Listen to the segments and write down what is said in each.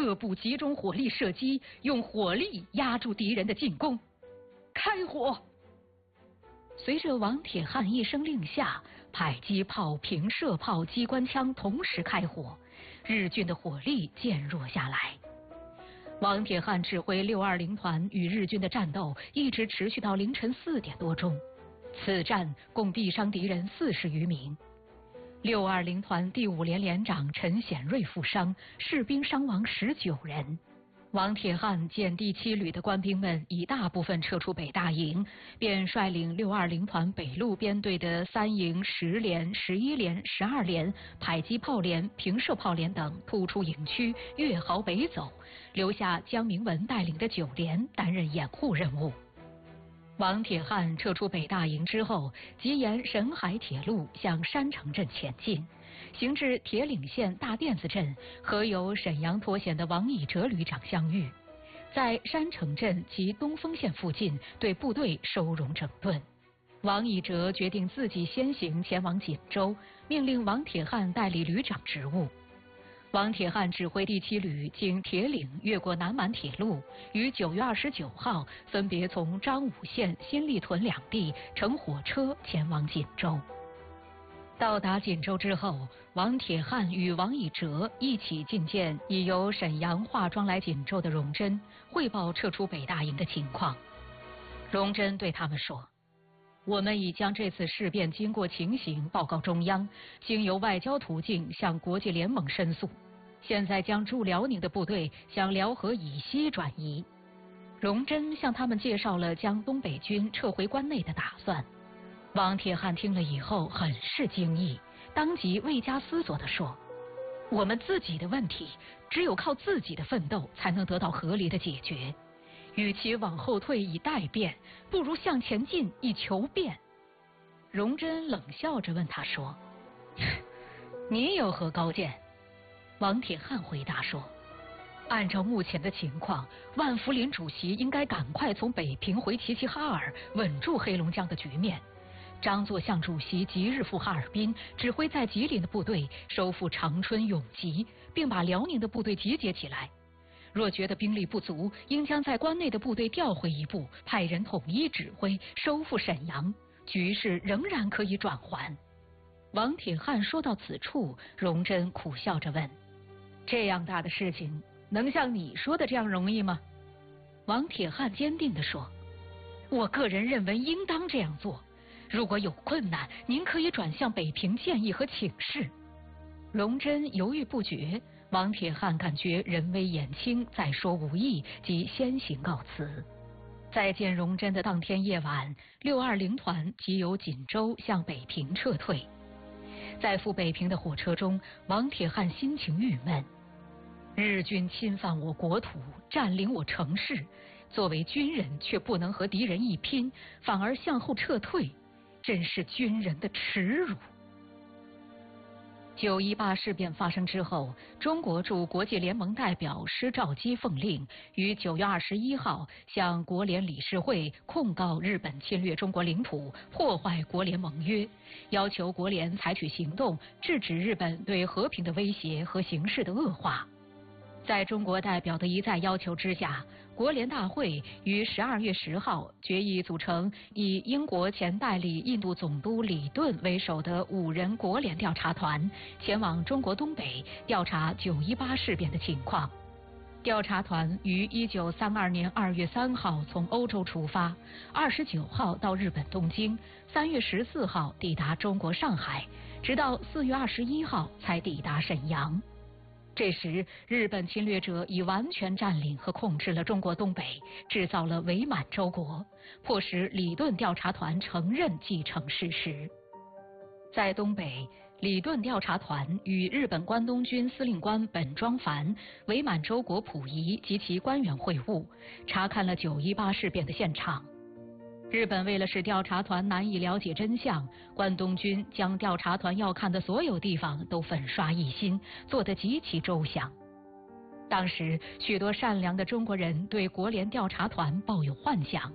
各部集中火力射击，用火力压住敌人的进攻。开火！随着王铁汉一声令下，迫击炮、平射炮、机关枪同时开火，日军的火力渐弱下来。王铁汉指挥620团与日军的战斗一直持续到凌晨4点多钟，此战共毙伤敌人40余名。620团第5连连长陈显瑞负伤，士兵伤亡19人。王铁汉见第7旅的官兵们已大部分撤出北大营，便率领620团北路编队的3营、10连、11连、12连、迫击炮连、平射炮连等突出营区，越壕北走，留下江明文带领的9连担任掩护任务。王铁汉撤出北大营之后，即沿沈海铁路向山城镇前进，行至铁岭县大甸子镇，和由沈阳脱险的王以哲旅长相遇，在山城镇及东丰县附近对部队收容整顿。王以哲决定自己先行前往锦州，命令王铁汉代理旅长职务。王铁汉指挥第7旅经铁岭越过南满铁路，于9月29号分别从彰武县、新立屯两地乘火车前往锦州。到达锦州之后，王铁汉与王以哲一起觐见已由沈阳化妆来锦州的荣臻，汇报撤出北大营的情况。荣臻对他们说：“我们已将这次事变经过情形报告中央，经由外交途径向国际联盟申诉，现在将驻辽宁的部队向辽河以西转移。”荣臻向他们介绍了将东北军撤回关内的打算。王铁汉听了以后很是惊异，当即未加思索地说：“我们自己的问题，只有靠自己的奋斗才能得到合理的解决。与其往后退以待变，不如向前进以求变。”荣臻冷笑着问他说：“你有何高见？”王铁汉回答说：“按照目前的情况，万福林主席应该赶快从北平回齐齐哈尔，稳住黑龙江的局面。张作相主席即日赴哈尔滨，指挥在吉林的部队收复长春、永吉，并把辽宁的部队集结起来。若觉得兵力不足，应将在关内的部队调回一部，派人统一指挥，收复沈阳，局势仍然可以转圜。”王铁汉说到此处，荣臻苦笑着问：“这样大的事情，能像你说的这样容易吗？”王铁汉坚定地说：“我个人认为应当这样做。如果有困难，您可以转向北平建议和请示。”荣臻犹豫不决，王铁汉感觉人微言轻，再说无益，即先行告辞。再见荣臻的当天夜晚，620团即由锦州向北平撤退。在赴北平的火车中，王铁汉心情郁闷。日军侵犯我国土，占领我城市，作为军人却不能和敌人一拼，反而向后撤退，真是军人的耻辱。9·18事变发生之后，中国驻国际联盟代表施肇基奉令，于9月21号向国联理事会控告日本侵略中国领土，破坏国联盟约，要求国联采取行动，制止日本对和平的威胁和形势的恶化。在中国代表的一再要求之下，国联大会于12月10号决议组成以英国前代理印度总督李顿为首的5人国联调查团，前往中国东北调查9·18事变的情况。调查团于1932年2月3号从欧洲出发，29号到日本东京，3月14号抵达中国上海，直到4月21号才抵达沈阳。这时，日本侵略者已完全占领和控制了中国东北，制造了伪满洲国，迫使李顿调查团承认继承事实。在东北，李顿调查团与日本关东军司令官本庄繁、伪满洲国溥仪及其官员会晤，查看了9·18事变的现场。日本为了使调查团难以了解真相，关东军将调查团要看的所有地方都粉刷一新，做得极其周详。当时许多善良的中国人对国联调查团抱有幻想，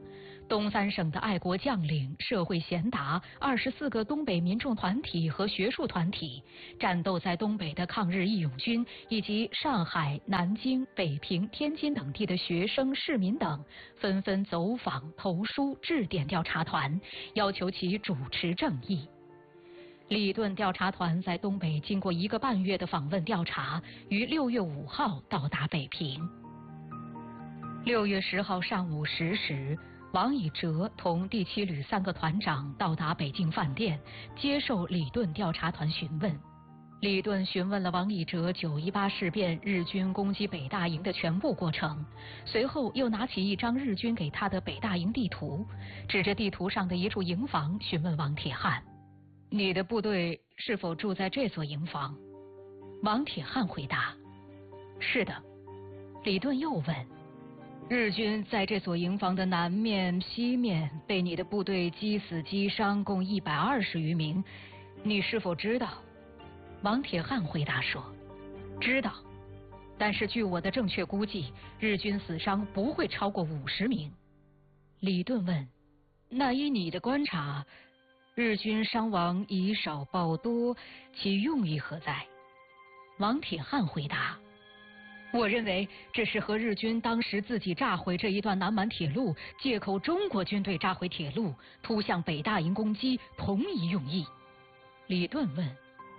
东三省的爱国将领、社会贤达、24个东北民众团体和学术团体，战斗在东北的抗日义勇军，以及上海、南京、北平、天津等地的学生、市民等，纷纷走访、投书、致电调查团，要求其主持正义。李顿调查团在东北经过1个半月的访问调查，于6月5号到达北平。6月10号上午10时，王以哲同第7旅3个团长到达北京饭店，接受李顿调查团询问。李顿询问了王以哲9·18事变日军攻击北大营的全部过程，随后又拿起一张日军给他的北大营地图，指着地图上的一处营房询问王铁汉：“你的部队是否住在这所营房？”王铁汉回答：“是的。”李顿又问：“日军在这所营房的南面、西面被你的部队击死击伤共120余名，你是否知道？”王铁汉回答说：“知道，但是据我的正确估计，日军死伤不会超过50名。”李顿问：“那依你的观察，日军伤亡以少报多，其用意何在？”王铁汉回答：“我认为这是和日军当时自己炸毁这一段南满铁路，借口中国军队炸毁铁路，突向北大营攻击同一用意。”李顿问：“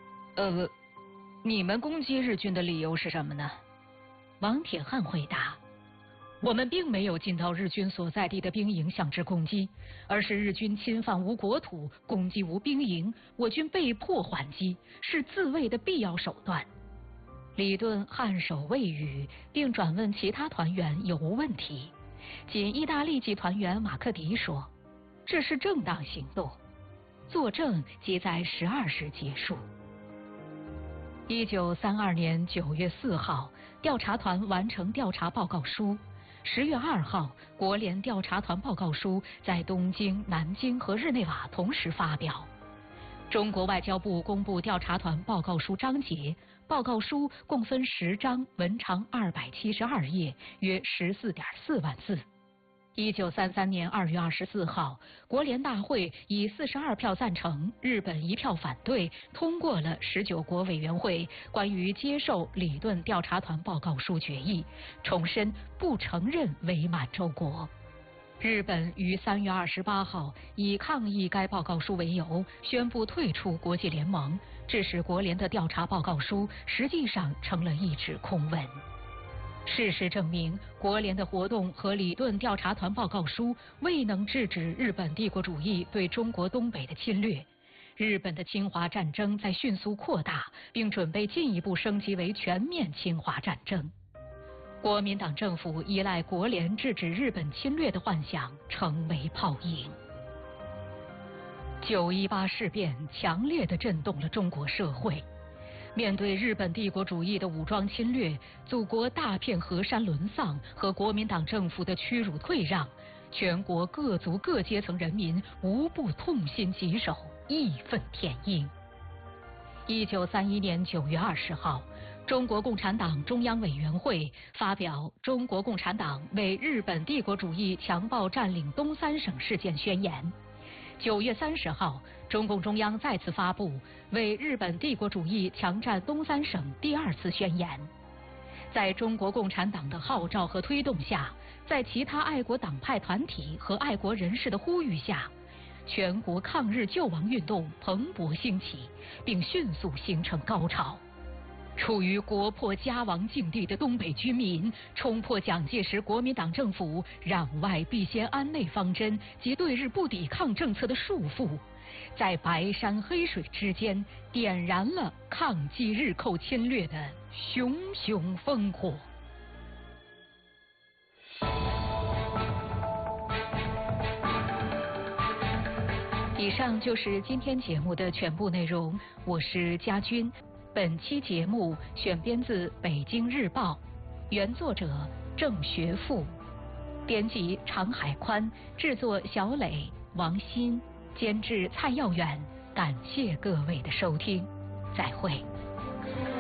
你们攻击日军的理由是什么呢？”王铁汉回答：“我们并没有进到日军所在地的兵营向之攻击，而是日军侵犯无国土，攻击无兵营，我军被迫还击，是自卫的必要手段。”李顿颔首未语，并转问其他团员有无问题。仅意大利籍团员马克迪说：“这是正当行动。”作证即在12时结束。1932年9月4号，调查团完成调查报告书。10月2号，国联调查团报告书在东京、南京和日内瓦同时发表。中国外交部公布调查团报告书章节，报告书共分10章，文长272页，约14.4万字。1933年2月24号，国联大会以42票赞成、日本1票反对，通过了19国委员会关于接受李顿调查团报告书决议，重申不承认伪满洲国。日本于3月28号以抗议该报告书为由，宣布退出国际联盟，致使国联的调查报告书实际上成了一纸空文。事实证明，国联的活动和李顿调查团报告书未能制止日本帝国主义对中国东北的侵略。日本的侵华战争在迅速扩大，并准备进一步升级为全面侵华战争。国民党政府依赖国联制止日本侵略的幻想成为泡影。9·18事变强烈地震动了中国社会。面对日本帝国主义的武装侵略，祖国大片河山沦丧和国民党政府的屈辱退让，全国各族各阶层人民无不痛心疾首，义愤填膺。1931年9月20号，中国共产党中央委员会发表《中国共产党为日本帝国主义强暴占领东三省事件宣言》。9月30号，中共中央再次发布为日本帝国主义强占东三省第2次宣言。在中国共产党的号召和推动下，在其他爱国党派团体和爱国人士的呼吁下，全国抗日救亡运动蓬勃兴起，并迅速形成高潮。处于国破家亡境地的东北居民，冲破蒋介石国民党政府攘外必先安内方针及对日不抵抗政策的束缚，在白山黑水之间点燃了抗击日寇侵略的熊熊烽火。以上就是今天节目的全部内容，我是佳君。本期节目选编自《北京日报》，原作者郑学富，编辑常海宽，制作小磊、王鑫，监制蔡耀远。感谢各位的收听，再会。